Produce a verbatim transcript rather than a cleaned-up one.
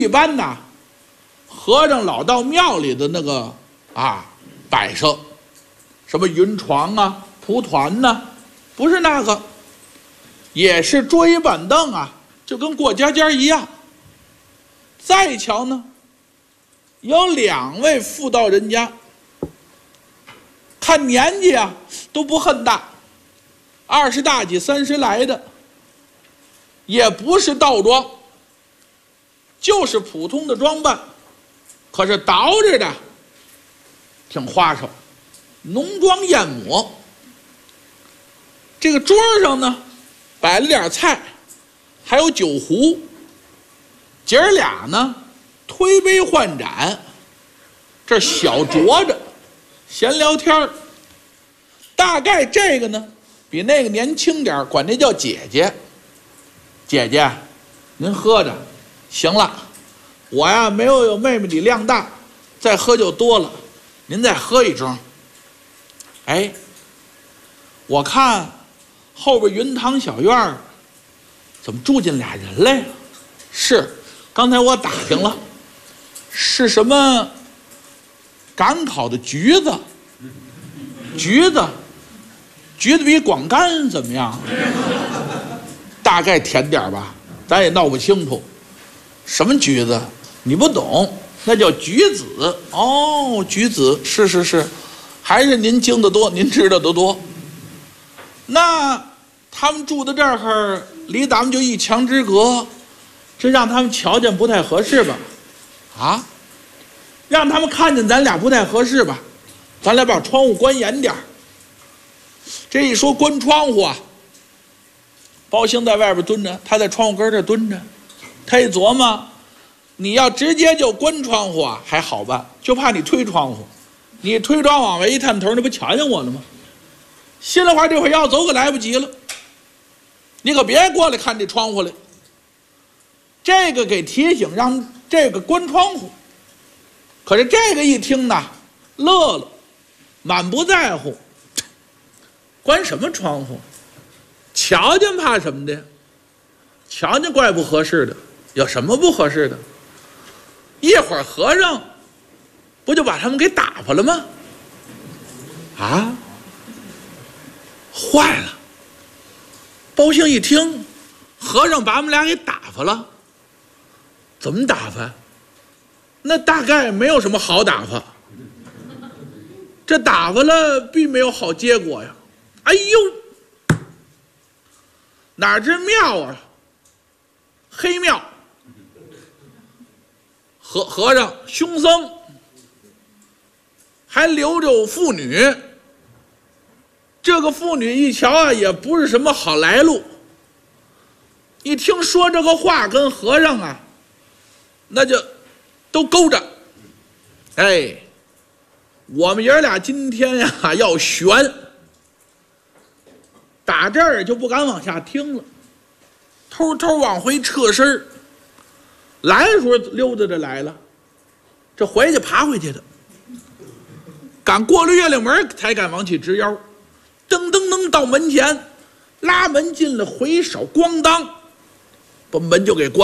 一般呐，和尚老到庙里的那个啊摆设，什么云床啊、蒲团呐、啊，不是那个，也是桌椅板凳啊，就跟过家家一样。再瞧呢，有两位妇道人家，看年纪啊都不很大，二十大几、三十来的，也不是道装。就是普通的装扮，可是捯饬的挺花哨，浓妆艳抹。这个桌上呢摆了点菜，还有酒壶。姐儿俩呢推杯换盏，这小酌着闲聊天。大概这个呢比那个年轻点，管这叫姐姐。姐姐，您喝着。行了，我呀没有有妹妹你量大，再喝就多了，您再喝一盅。哎，我看后边云堂小院怎么住进俩人来了？是，刚才我打听了，是什么赶考的橘子，橘子，橘子比广柑怎么样？大概甜点吧，咱也闹不清楚。什么橘子？你不懂，那叫橘子哦。橘子是是是，还是您经得多，您知道的多。那他们住的这儿离咱们就一墙之隔，这让他们瞧见不太合适吧？啊，让他们看见咱俩不太合适吧？咱俩把窗户关严点。这一说关窗户啊，包兴在外边蹲着，他在窗户根这蹲着。他一琢磨，你要直接就关窗户啊还好办，就怕你推窗户，你推窗往外一探头，那不瞧见我了吗？心里话，这会要走可来不及了，你可别过来看这窗户来。这个给提醒，让这个关窗户。可是这个一听呢，乐了，满不在乎。关什么窗户？瞧见怕什么的？瞧见怪不合适的。有什么不合适的？一会儿和尚不就把他们给打发了吗？啊，坏了！包兴一听，和尚把我们俩给打发了，怎么打发？那大概没有什么好打发。这打发了，并没有好结果呀！哎呦，哪知庙啊，黑庙。和和尚、凶僧，还留着妇女。这个妇女一瞧啊，也不是什么好来路。一听说这个话，跟和尚啊，那就都勾着。哎，我们爷俩今天呀要悬，打这儿就不敢往下听了，偷偷往回撤身儿。来的时候溜达着来了，这回去爬回去的，赶过了月亮门才敢往起直腰，噔噔噔到门前，拉门进了，回手咣当把门就给关。